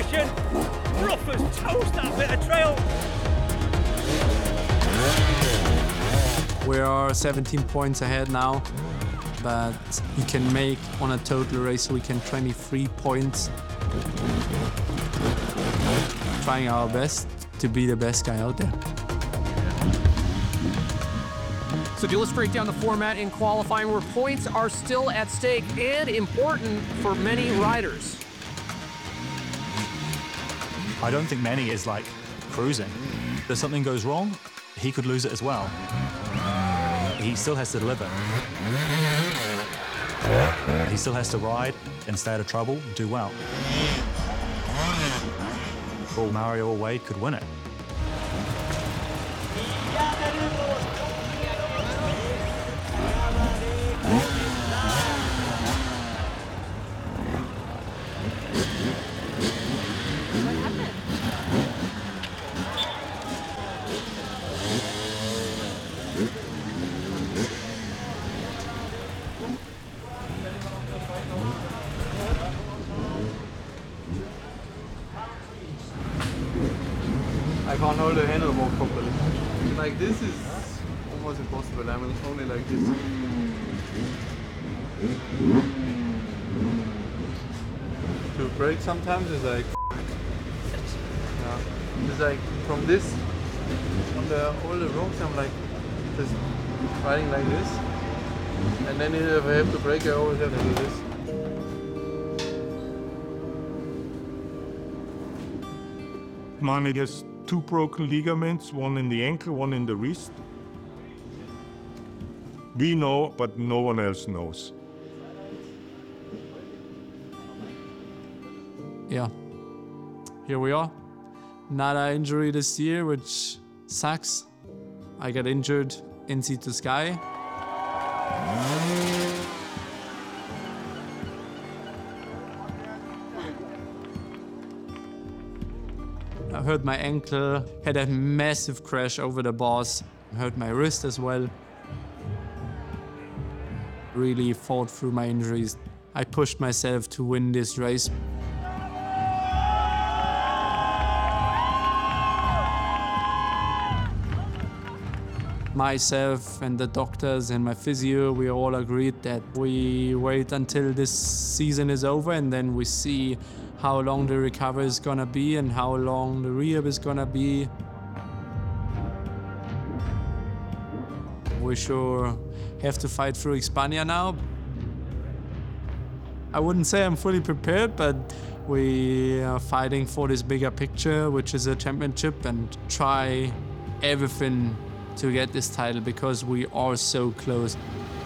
position. Rough as toast, that bit of trail. We are 17 points ahead now, but we can make on a total race weekend 23 points. Trying our best to be the best guy out there. So to illustrate down the format in qualifying, where points are still at stake and important for many riders. I don't think Manny is like cruising. If something goes wrong, he could lose it as well. He still has to deliver. He still has to ride and stay out of trouble, do well. Or Mario or Wade could win it. I can't hold the handlebar properly. Like this is almost impossible. I'm only like this. To brake sometimes is like yeah. It's like from this on all the rocks I'm like just riding like this. And then if I have to brake I always have to do this. Manny has 2 broken ligaments, one in the ankle, one in the wrist. We know, but no one else knows. Yeah, here we are. Another injury this year, which sucks. I got injured in Sea to Sky. I hurt my ankle, had a massive crash over the bars, hurt my wrist as well. Really fought through my injuries. I pushed myself to win this race. Myself and the doctors and my physio, we all agreed that we wait until this season is over and then we see how long the recovery is gonna be and how long the rehab is gonna be. We sure have to fight through Hispania now. I wouldn't say I'm fully prepared, but we are fighting for this bigger picture, which is a championship, and try everything to get this title because we are so close.